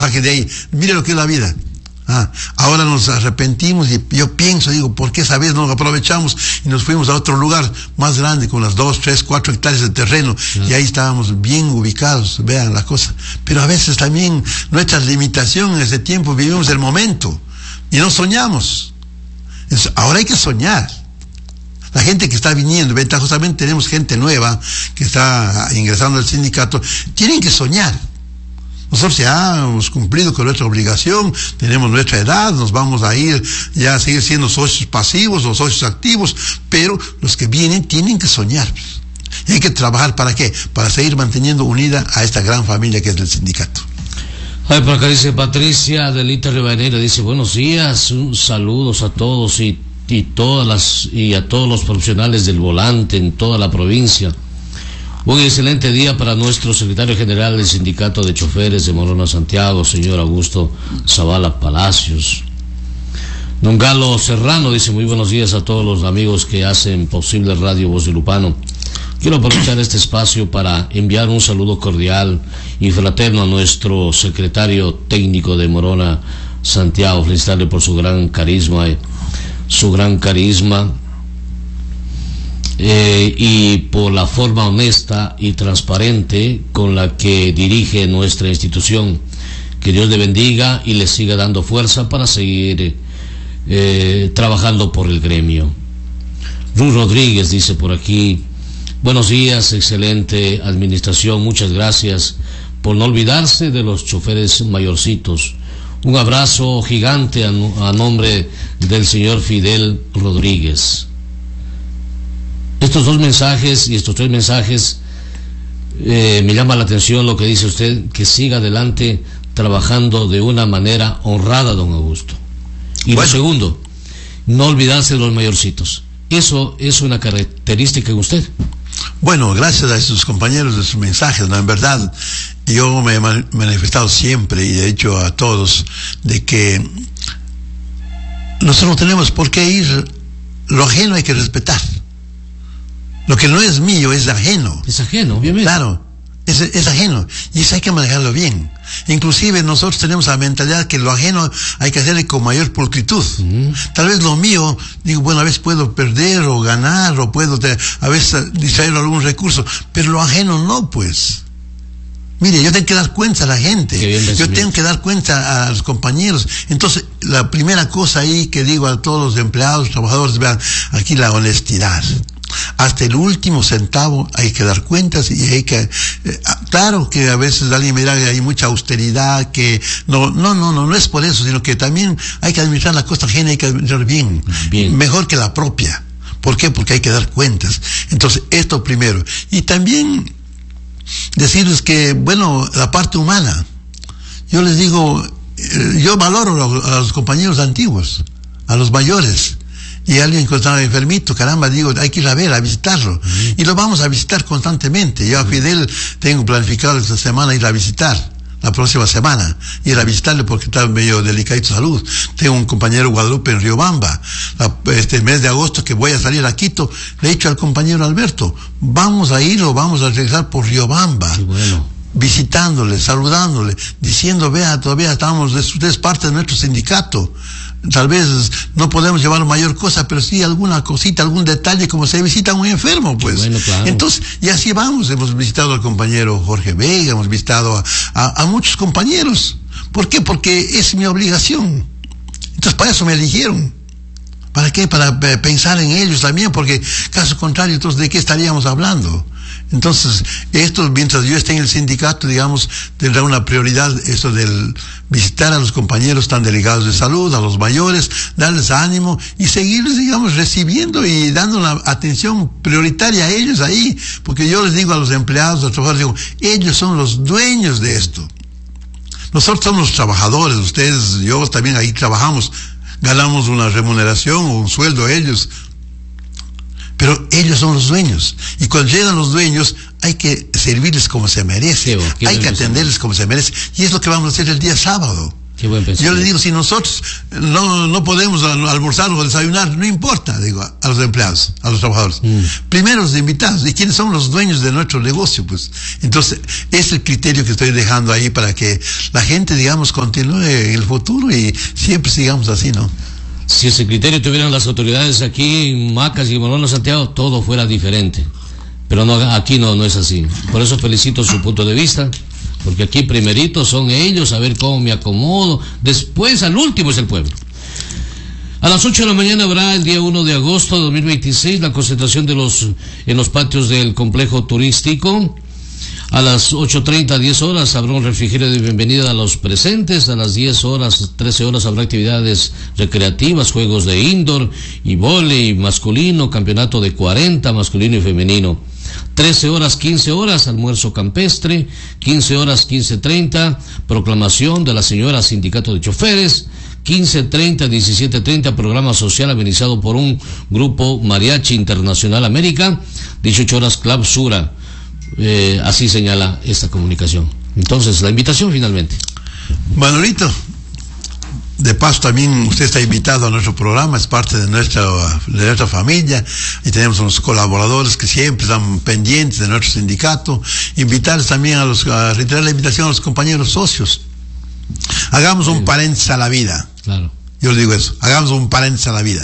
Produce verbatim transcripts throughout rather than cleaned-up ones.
de ahí. Mire lo que es la vida. Ah, ahora nos arrepentimos y yo pienso, digo, ¿por qué esa vez no aprovechamos y nos fuimos a otro lugar más grande con las dos, tres, cuatro hectáreas de terreno uh-huh. y ahí estábamos bien ubicados, vean la cosa. Pero a veces también nuestras limitaciones en ese tiempo vivimos el momento y no soñamos. Entonces, ahora hay que soñar. La gente que está viniendo, ventajosamente tenemos gente nueva que está ingresando al sindicato, tienen que soñar. Nosotros ya hemos cumplido con nuestra obligación, tenemos nuestra edad, nos vamos a ir ya a seguir siendo socios pasivos o socios activos, pero los que vienen tienen que soñar. Y hay que trabajar ¿para qué? Para seguir manteniendo unida a esta gran familia que es el sindicato. Ay, por acá dice Patricia Adelita Rivadeneira, dice buenos días, un saludos a todos y, y todas las y a todos los profesionales del volante en toda la provincia. Un excelente día para nuestro secretario general del Sindicato de Choferes de Morona Santiago, señor Augusto Zavala Palacios. Don Galo Serrano dice muy buenos días a todos los amigos que hacen posible Radio Voz de Lupano. Quiero aprovechar este espacio para enviar un saludo cordial y fraterno a nuestro secretario técnico de Morona Santiago, felicitarle por su gran carisma, eh, su gran carisma. Eh, y por la forma honesta y transparente con la que dirige nuestra institución. Que Dios le bendiga y le siga dando fuerza para seguir eh, trabajando por el gremio. Ruth Rodríguez dice por aquí, buenos días, excelente administración, muchas gracias por no olvidarse de los choferes mayorcitos. Un abrazo gigante a, a nombre del señor Fidel Rodríguez. Estos dos mensajes y estos tres mensajes eh, me llama la atención lo que dice usted, que siga adelante trabajando de una manera honrada, don Augusto. Y bueno, lo segundo, no olvidarse de los mayorcitos. Eso es una característica de usted. Bueno, gracias a sus compañeros de sus mensajes, ¿no? En verdad, yo me he manifestado siempre y he dicho a todos de que nosotros no tenemos por qué ir, lo ajeno hay que respetar. Lo que no es mío es ajeno. Es ajeno, obviamente. Claro, es, es ajeno. Y eso hay que manejarlo bien. Inclusive nosotros tenemos la mentalidad que lo ajeno hay que hacerlo con mayor pulcritud. Uh-huh. Tal vez lo mío, digo, bueno, a veces puedo perder o ganar, o puedo te, a veces distraer algún recurso, pero lo ajeno no, pues. Mire, yo tengo que dar cuenta a la gente, yo tengo que dar cuenta a los compañeros. Entonces, la primera cosa ahí que digo a todos los empleados, trabajadores, vean, aquí la honestidad. Hasta el último centavo hay que dar cuentas y hay que, eh, claro que a veces alguien me dirá que hay mucha austeridad, que no, no, no, no, no es por eso, sino que también hay que administrar la costa ajena, hay que administrar bien, bien, mejor que la propia. ¿Por qué? Porque hay que dar cuentas. Entonces, esto primero. Y también decirles que, bueno, la parte humana, yo les digo, eh, yo valoro a, a los compañeros antiguos, a los mayores. Y alguien que estaba enfermito, caramba, digo, hay que ir a ver, a visitarlo. Uh-huh. Y lo vamos a visitar constantemente. Yo a Fidel tengo planificado esta semana ir a visitar, la próxima semana, ir a visitarle porque está medio delicadito de salud. Tengo un compañero Guadalupe en Riobamba. La, este mes de agosto que voy a salir a Quito, le he dicho al compañero Alberto, vamos a ir o vamos a regresar por Riobamba. Qué bueno. Visitándole, saludándole, diciendo, vea, todavía estamos, usted es parte de nuestro sindicato. Tal vez no podemos llevar mayor cosa, pero sí alguna cosita, algún detalle, como se visita a un enfermo, pues. Bueno, claro. Entonces, y así vamos. Hemos visitado al compañero Jorge Vega, hemos visitado a, a, a muchos compañeros. ¿Por qué? Porque es mi obligación. Entonces, para eso me eligieron. ¿Para qué? Para eh, pensar en ellos también, porque caso contrario, entonces, ¿de qué estaríamos hablando? Entonces, esto, mientras yo esté en el sindicato, digamos, tendrá una prioridad eso del visitar a los compañeros tan delegados de salud, a los mayores, darles ánimo y seguirles, digamos, recibiendo y dando una atención prioritaria a ellos ahí, porque yo les digo a los empleados, a los trabajadores, digo, ellos son los dueños de esto. Nosotros somos los trabajadores, ustedes, yo también ahí trabajamos, ganamos una remuneración o un sueldo a ellos, pero ellos son los dueños. Y cuando llegan los dueños, hay que servirles como se merece. Sí, hay que atenderles como se merece. Y es lo que vamos a hacer el día sábado. Qué buen pensamiento. Yo le digo, si nosotros no, no podemos almorzar o desayunar, no importa, digo, a los empleados, a los trabajadores. Mm. Primero los invitados, ¿y quiénes son los dueños de nuestro negocio? Pues, entonces, es el criterio que estoy dejando ahí para que la gente, digamos, continúe en el futuro y siempre sigamos así, ¿no? Si ese criterio tuvieran las autoridades aquí en Macas y en Morona, Santiago, todo fuera diferente. Pero no, aquí no, no es así. Por eso felicito su punto de vista, porque aquí primerito son ellos, a ver cómo me acomodo, después al último es el pueblo. A las ocho de la mañana habrá el día uno de agosto de dos mil veintiséis la concentración de los, en los patios del complejo turístico. A las ocho treinta, diez horas, habrá un refrigerio de bienvenida a los presentes. A las diez horas, trece horas, habrá actividades recreativas, juegos de indoor y vóley masculino, campeonato de cuarenta, masculino y femenino. trece horas, quince horas, almuerzo campestre. quince horas, quince treinta, proclamación de la señora Sindicato de Choferes. quince treinta, diecisiete treinta, programa social amenizado por un grupo Mariachi Internacional América. dieciocho horas, clausura. Eh, así señala esta comunicación. Entonces, la invitación finalmente. Manolito, de paso también usted está invitado a nuestro programa, es parte de nuestra, de nuestra familia, y tenemos unos colaboradores que siempre están pendientes de nuestro sindicato. Invitarles también a los, a reiterar la invitación a los compañeros socios. Hagamos un paréntesis a la vida. Claro. Yo les digo eso, hagamos un paréntesis a la vida.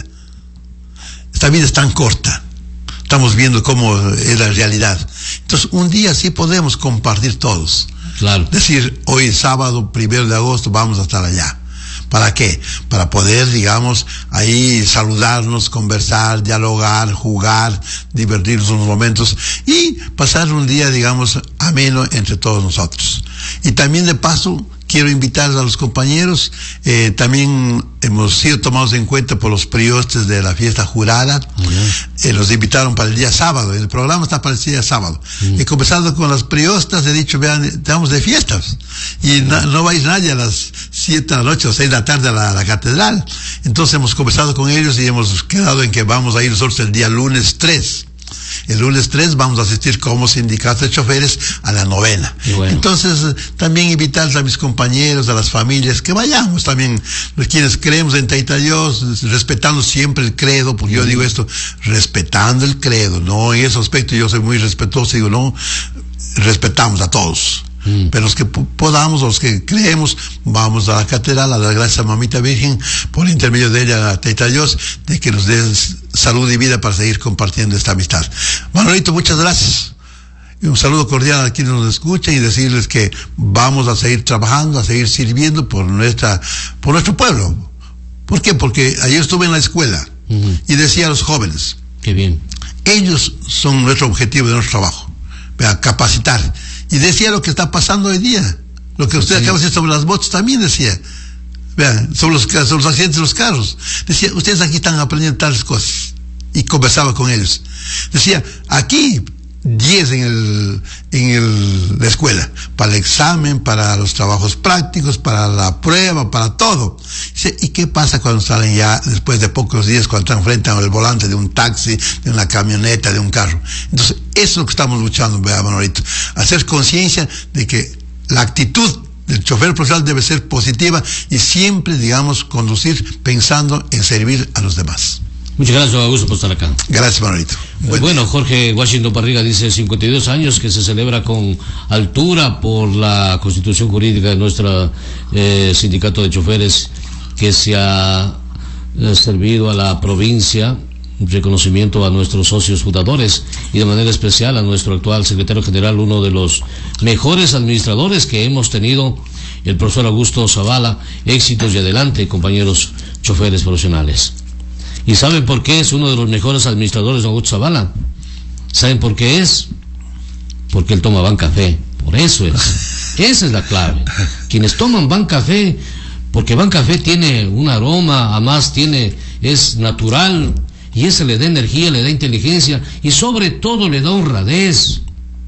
Esta vida es tan corta. Estamos viendo cómo es la realidad. Entonces, un día sí podemos compartir todos. Claro. Decir, hoy sábado, primero de agosto, vamos a estar allá. ¿Para qué? Para poder, digamos, ahí saludarnos, conversar, dialogar, jugar, divertirnos unos momentos y pasar un día, digamos, ameno entre todos nosotros. Y también de paso, quiero invitar a los compañeros, eh, también hemos sido tomados en cuenta por los priostes de la fiesta jurada. Uh-huh. eh, los invitaron para el día sábado, el programa está para el día sábado. Uh-huh. He conversado con las priostas, he dicho, vean, estamos de fiestas, y uh-huh. na, no vais nadie a las siete de la noche o seis de la tarde a la, a la catedral. Entonces hemos conversado con ellos y hemos quedado en que vamos a ir nosotros el día lunes tres. El lunes tres vamos a asistir como sindicato de choferes a la novena. Bueno. Entonces, también invitar a mis compañeros, a las familias, que vayamos también, los quienes creemos en Taitayós, respetando siempre el credo, porque mm. yo digo esto, respetando el credo, no en ese aspecto yo soy muy respetuoso, digo, no, respetamos a todos. Mm. Pero los que podamos, los que creemos, vamos a la catedral a dar gracias a Mamita Virgen por el intermedio de ella, a Taitayós, de que nos dé salud y vida para seguir compartiendo esta amistad. Manolito, muchas gracias. Y un saludo cordial a quienes nos escuchan y decirles que vamos a seguir trabajando, a seguir sirviendo por nuestra, por nuestro pueblo. ¿Por qué? Porque ayer estuve en la escuela uh-huh. y decía a los jóvenes, qué bien, ellos son nuestro objetivo de nuestro trabajo, vea, capacitar. Y decía lo que está pasando hoy día, lo que usted sí. acaba de decir sobre las motos también decía, vean, sobre los, sobre los accidentes de los carros. Decía, ustedes aquí están aprendiendo tales cosas. Y conversaba con ellos. Decía, aquí diez en el, en el, la escuela, para el examen, para los trabajos prácticos, para la prueba, para todo. Dice, ¿y qué pasa cuando salen ya, después de pocos días, cuando están frente al volante de un taxi, de una camioneta, de un carro? Entonces, eso es lo que estamos luchando, vea, Manolito. Hacer conciencia de que la actitud del chofer profesional debe ser positiva y siempre, digamos, conducir pensando en servir a los demás. Muchas gracias, Augusto, por estar acá. Gracias, Manolito. Buen bueno, día. Jorge Washington Parriga dice cincuenta y dos años que se celebra con altura por la constitución jurídica de nuestro eh, sindicato de choferes que se ha eh, servido a la provincia. Reconocimiento a nuestros socios fundadores y de manera especial a nuestro actual secretario general, uno de los mejores administradores que hemos tenido, el profesor Augusto Zavala. Éxitos y adelante, compañeros choferes profesionales. ¿Y saben por qué es uno de los mejores administradores, don Augusto Zavala? ¿Saben por qué es? Porque él toma Ban Café. Por eso es. Esa es la clave. Quienes toman Ban Café, porque Ban Café tiene un aroma, además tiene, es natural, y ese le da energía, le da inteligencia, y sobre todo le da honradez.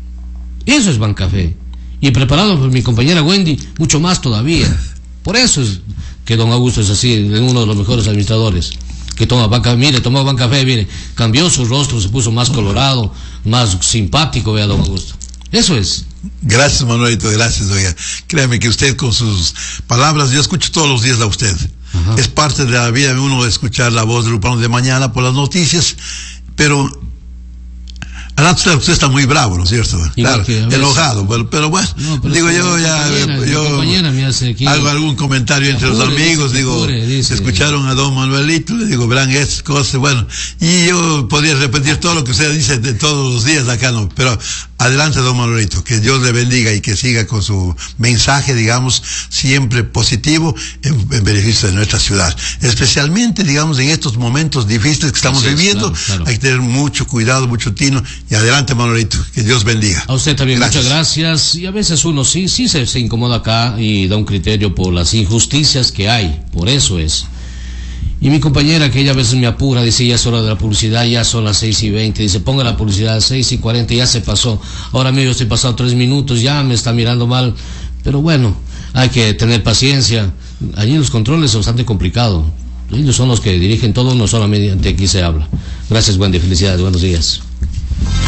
Eso es Ban Café. Y preparado por mi compañera Wendy, mucho más todavía. Por eso es que don Augusto es así, uno de los mejores administradores. Que toma Ban Café, mire, tomó Ban Café, mire, cambió su rostro, se puso más colorado, más simpático, vea, don Augusto. Eso es. Gracias, Manuelito, gracias, oiga. Créame que usted con sus palabras, yo escucho todos los días a usted. Ajá. Es parte de la vida de uno escuchar la voz de Lupano de mañana por las noticias, pero usted, usted está muy bravo, ¿no es cierto? Claro, enojado, pero, pero bueno, no, pero digo yo ya, yo hago algún comentario entre los amigos, digo, apure, dice, escucharon a don Manuelito, le digo, verán estas cosas, bueno, y yo podría repetir todo lo que usted dice de todos los días acá, no, pero adelante, don Manuelito, que Dios le bendiga y que siga con su mensaje, digamos, siempre positivo en, en beneficio de nuestra ciudad, especialmente, digamos, en estos momentos difíciles que estamos sí, viviendo, claro, claro. Hay que tener mucho cuidado, mucho tino. Y adelante, Manuelito, que Dios bendiga. A usted también, gracias. Muchas gracias. Y a veces uno sí, sí se, se incomoda acá y da un criterio por las injusticias que hay, por eso es. Y mi compañera, que ella a veces me apura, dice, ya es hora de la publicidad, ya son las seis y veinte, dice, ponga la publicidad a seis y cuarenta, ya se pasó. Ahora mismo estoy pasado tres minutos, ya me está mirando mal. Pero bueno, hay que tener paciencia. Allí los controles es bastante complicado. Ellos son los que dirigen todo, no solamente aquí se habla. Gracias, Wendy, felicidades, buenos días.